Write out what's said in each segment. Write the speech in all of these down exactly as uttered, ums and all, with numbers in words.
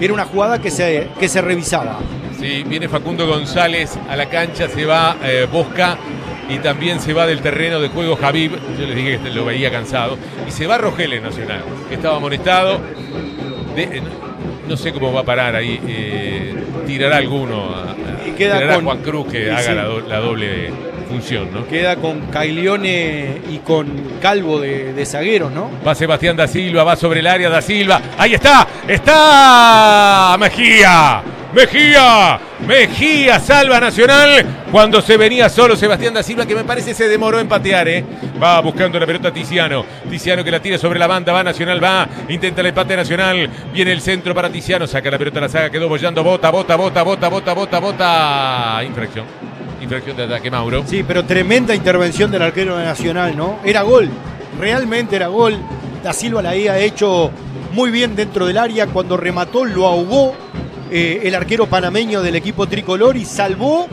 era una jugada que se, que se revisaba. Sí, viene Facundo González a la cancha, se va eh, Bosca y también se va del terreno de juego Javib, yo les dije que lo veía cansado, y se va Rogeles Nacional, que estaba amonestado, de, eh, no sé cómo va a parar ahí, eh, tirará alguno, a, a, y queda tirará con, a Juan Cruz que haga sí. la, do, la doble función, ¿no? Queda con Caglione y con Calvo de, de zagueros, ¿no? Va Sebastián da Silva, va sobre el área da Silva, ahí está, está Mejía. Mejía, Mejía salva Nacional cuando se venía solo Sebastián da Silva, que me parece se demoró en patear, ¿eh? Va buscando la pelota Tiziano, Tiziano que la tira sobre la banda, va Nacional, va, intenta el empate Nacional, viene el centro para Tiziano, saca la pelota a la saga, quedó bollando, bota, bota, bota, bota, bota, bota, bota, infracción, infracción de ataque Mauro. Sí, pero tremenda intervención del arquero de Nacional, ¿no? Era gol, realmente era gol, da Silva la había hecho muy bien dentro del área, cuando remató lo ahogó. Eh, el arquero panameño del equipo tricolor y salvó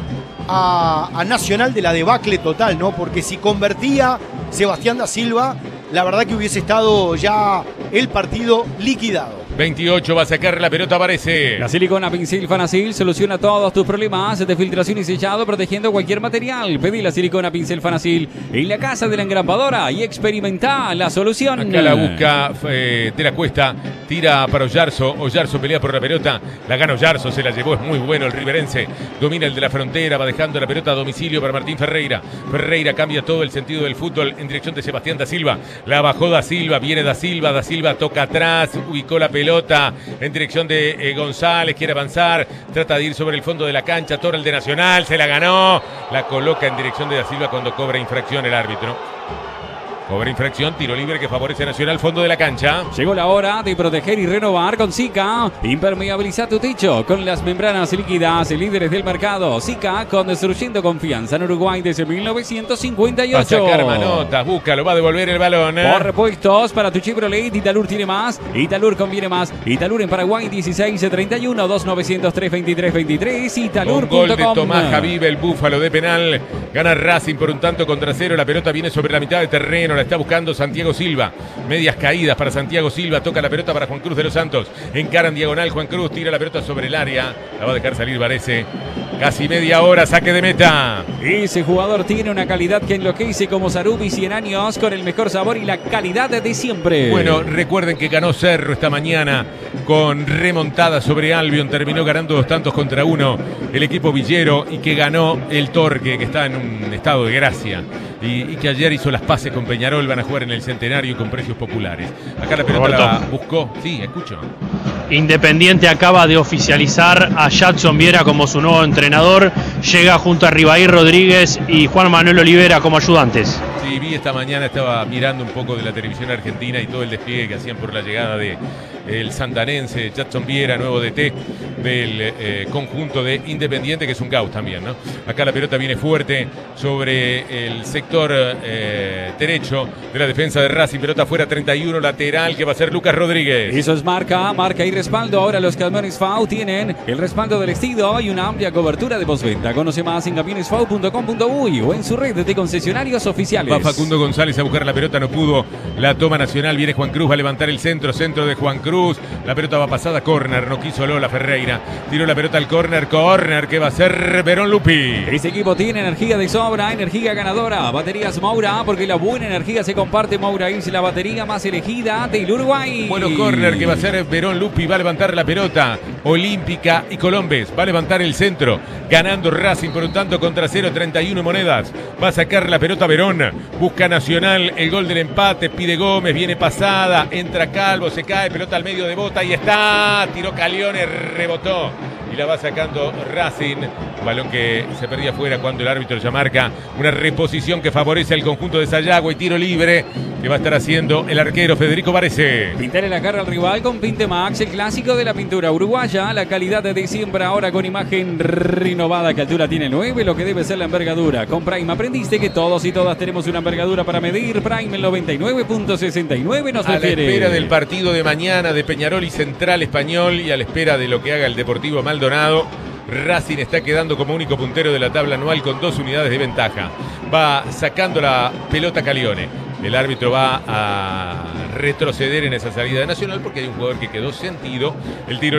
a, a Nacional de la debacle total, ¿no? Porque si convertía Sebastián da Silva, la verdad que hubiese estado ya el partido liquidado. veintiocho va a sacar la pelota, aparece. La silicona Pincel Fanasil soluciona todos tus problemas de filtración y sellado, protegiendo cualquier material. Pedí la silicona Pincel Fanasil en la casa de la engrampadora y experimenta la solución. Acá la busca eh, de la Cuesta, tira para Oyarzo, Oyarzo pelea por la pelota, la gana Oyarzo, se la llevó, es muy bueno el riverense, domina el de la frontera, va dejando la pelota a domicilio para Martín Ferreira. Ferreira cambia todo el sentido del fútbol en dirección de Sebastián da Silva, la bajó da Silva, viene da Silva, da Silva toca atrás, ubicó la pelota. Pelota en dirección de eh, González, quiere avanzar, trata de ir sobre el fondo de la cancha, Torre el de Nacional, se la ganó, la coloca en dirección de da Silva cuando cobra infracción el árbitro. Cobra infracción, tiro libre que favorece a Nacional, fondo de la cancha. Llegó la hora de proteger y renovar con Sika. Impermeabiliza tu techo con las membranas líquidas, líderes del mercado. Sika, construyendo confianza en Uruguay desde mil novecientos cincuenta y ocho. Va a sacar manotas, búscalo, va a devolver el balón. ¿eh? Por repuestos para tu Chevrolet, Italur tiene más. Italur conviene más. Italur en Paraguay, dieciséis treinta y uno, dos nueve cero tres, veintitrés veintitrés. Italur punto com. Un gol de Tomás Javib, el búfalo de penal. Gana Racing por un tanto contra cero. La pelota viene sobre la mitad de terreno. La está buscando Santiago Silva, medias caídas para Santiago Silva, toca la pelota para Juan Cruz de los Santos, encara en diagonal Juan Cruz, tira la pelota sobre el área, la va a dejar salir Varese, casi media hora, saque de meta. Ese jugador tiene una calidad que enloquece como Sarubi, cien años con el mejor sabor y la calidad de siempre. Bueno, recuerden que ganó Cerro esta mañana con remontada sobre Albion, terminó ganando dos tantos contra uno el equipo villero y que ganó el Torque, que está en un estado de gracia. Y, y que ayer hizo las paces con Peñarol, van a jugar en el Centenario con precios populares. Acá la pelota Roberto. la buscó. Sí, escucho. Independiente acaba de oficializar a Jadson Viera como su nuevo entrenador. Llega junto a Ribair Rodríguez y Juan Manuel Olivera como ayudantes. Sí, vi esta mañana, estaba mirando un poco de la televisión argentina y todo el despliegue que hacían por la llegada de el santanense Jadson Viera, nuevo D T del eh, conjunto de Independiente, que es un caos también, ¿no? Acá la pelota viene fuerte sobre el sector eh, derecho de la defensa de Racing, pelota afuera, treinta y uno, lateral, que va a ser Lucas Rodríguez. Eso es marca, marca y respaldo. Ahora los camiones F A U tienen el respaldo del estilo y una amplia cobertura de postventa. Conoce más en camiones f a u punto com punto u y o en su red de concesionarios oficiales. Va Facundo González a buscar la pelota, no pudo, la toma Nacional, viene Juan Cruz, va a levantar el centro, centro de Juan Cruz, la pelota va pasada, córner, no quiso Lola Ferreira, tiró la pelota al córner, córner, que va a ser Verón Lupi. Este equipo tiene energía de sobra, energía ganadora, baterías Moura, porque la buena energía se comparte. Moura es la batería más elegida del Uruguay. Bueno, córner que va a ser Verón Lupi, va a levantar la pelota, Olímpica y Colombes, va a levantar el centro, ganando Racing por un tanto contra cero, treinta y uno monedas, va a sacar la pelota Verón, busca Nacional, el gol del empate, pide Gómez, viene pasada, entra Calvo, se cae, pelota al medio de Bota, y está, tiró Calione, rebotó y la va sacando Racing, balón que se perdía fuera cuando el árbitro ya marca una reposición que favorece al conjunto de Sayago y tiro libre que va a estar haciendo el arquero Federico Varese. Pintarle la cara al rival con Pintemax, el clásico de la pintura uruguaya, la calidad de siempre ahora con imagen renovada. ¿Qué altura tiene nueve? Lo que debe ser la envergadura. Con Prime aprendiste que todos y todas tenemos una envergadura para medir. Prime el noventa y nueve punto sesenta y nueve nos refiere. A la espera del partido de mañana de Peñarol y Central Español y a la espera de lo que haga el Deportivo Maldonado, Racing está quedando como único puntero de la tabla anual con dos unidades de ventaja. Va sacando la pelota Calione. El árbitro va a retroceder en esa salida de Nacional porque hay un jugador que quedó sentido. El tiro